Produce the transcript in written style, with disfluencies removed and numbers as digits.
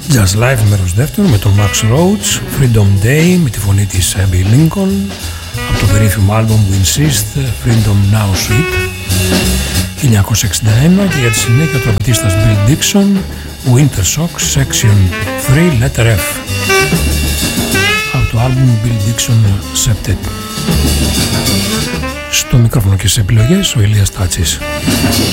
Jazz Live μέρος δεύτερο με τον Max Roach, Freedom Day με τη φωνή της Abby Lincoln από το περίφημο άλμπομ We Insist, Freedom Now Suite 1961, και για τη συνέχεια ο τραπετίστας Bill Dixon, Winter Socks Section 3 Letter F από το άλμπομ Bill Dixon Septet. Στο μικρόφωνο και στις επιλογές ο Ηλίας Τάτσης.